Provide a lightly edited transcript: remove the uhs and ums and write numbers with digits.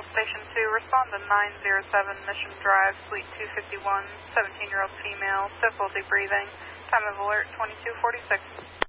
Station 2, respond to 907 Mission Drive, Suite 251, 17-year-old female, difficulty breathing, time of alert 2246.